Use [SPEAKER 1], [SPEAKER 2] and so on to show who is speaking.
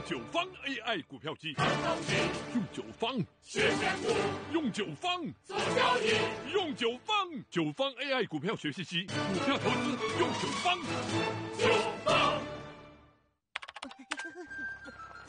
[SPEAKER 1] 九方 AI 股票机，用九方
[SPEAKER 2] 学选股，
[SPEAKER 1] 用九方
[SPEAKER 2] 做交易，
[SPEAKER 1] 用九方 AI 股票学习机，股票投资用九方。
[SPEAKER 2] 九